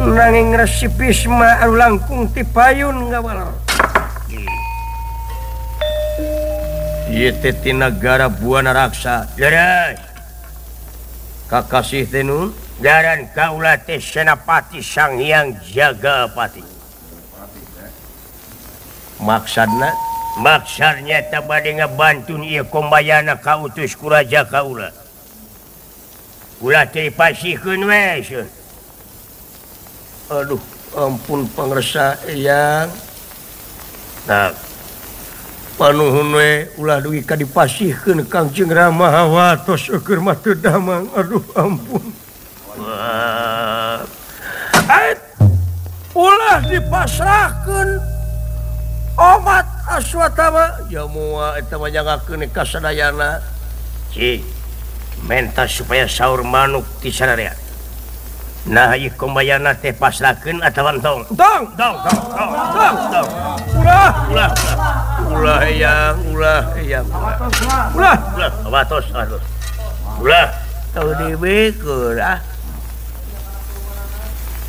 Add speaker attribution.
Speaker 1: nanging resipisma langkung ti payun ngawal ieu teh ti nagara Buana Raksa leres kakasih teh nun garan kaula teh Senapati Sang Hyang Jagapati maksudnya tak bade ngabantu ieu kombayana kautus ku raja kaula ulah teh pasihkeun we aduh ampun pangresa yang nah panuhun we ulah dugi ka dipasihkeun Kangjeng Rama watos keur mah teu damang aduh ampun ulah dipasrahkeun obat Aswatama ya moal eta mah jangakeun ka sadayana ci menta supaya saur manuk ti sadaya. Nah, ieu kombayana teh pasrahkeun atawa tong. Tong. Ulah yang. Ulah. Watos. Ulah. Tau dibeukeun ah.